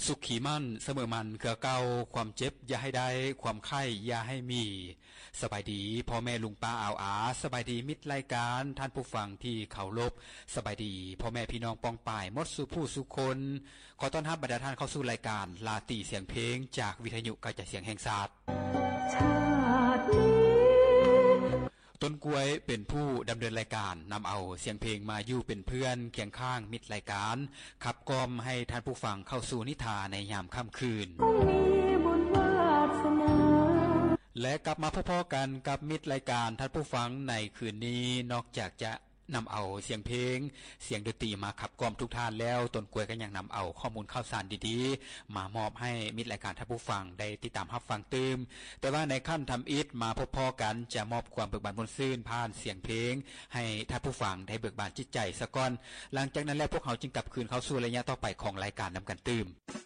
สุขีมั่นเสมอมันเกือเก่าความเจ็บอย่าให้ได้ความไข้อย่าให้มีสบายดีพ่อแม่ลุงป้าอาวอาสบายดีมิตรรายการท่านผู้ฟังที่เคารพสบายดีพ่อแม่พี่น้องปองป่ายมดสู่ผู้สู่คนขอต้อนรับบรรดาท่านเข้าสู่รายการลาตีเสียงเพลงจากวิทยุกระจายเสียงแห่งชาติชาติต้นกล้วยเป็นผู้ดำเนินรายการนำเอาเสียงเพลงมาอยู่เป็นเพื่อนเคียงข้างมิตรรายการขับกล่อมให้ท่านผู้ฟังเข้าสู่นิทานในยามค่ำคืนและกลับมาพอๆกันกับมิตรรายการท่านผู้ฟังในคืนนี้นอกจากจะนำเอาเสียงเพลงเสียงดนตรีมาขับกล่อมทุกท่านแล้วต้นกล้วยก็ยังนำเอาข้อมูลข่าวสารดีๆมามอบให้มิตรรายการท่านผู้ฟังได้ติดตามรับฟังตื่มแต่ว่าในขั้นทำอิฐมาพอๆกันจะมอบความเบิกบานบนซื่นผ่านเสียงเพลงให้ท่านผู้ฟังได้เบิกบานจิตใจซะก่อนหลังจากนั้นแล้วพวกเขาจึงกลับคืนเข้าสู่ระยะต่อไปของรายการนำกันตื่ม